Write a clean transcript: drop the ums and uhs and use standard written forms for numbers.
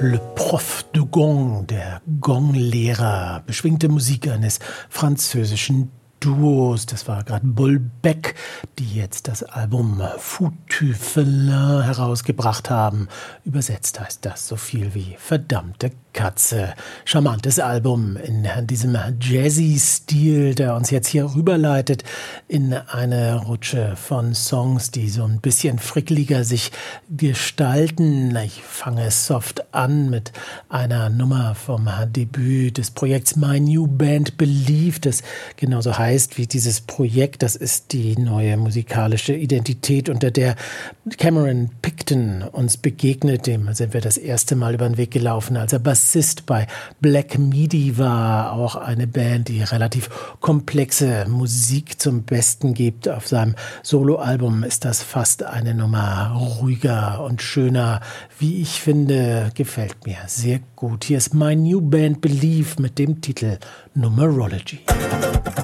Le Prof de Gong, der Gonglehrer, beschwingte Musik eines französischen Duos. Das war gerade Bolbec, die jetzt das Album Foutu Felin herausgebracht haben. Übersetzt heißt das so viel wie verdammte Katze. Charmantes Album in diesem Jazzy-Stil, der uns jetzt hier rüberleitet in eine Rutsche von Songs, die so ein bisschen frickliger sich gestalten. Ich fange soft an mit einer Nummer vom Debüt des Projekts My New Band Believe, das genauso heißt wie dieses Projekt. Das ist die neue musikalische Identität, unter der Cameron Picton uns begegnet. Dem sind wir das erste Mal über den Weg gelaufen, als er Bassist bei Black Midi war. Auch eine Band, die relativ komplexe Musik zum Besten gibt. Auf seinem Soloalbum ist das fast eine Nummer ruhiger und schöner. Wie ich finde, gefällt mir sehr gut. Hier ist My New Band Believe mit dem Titel Numerology.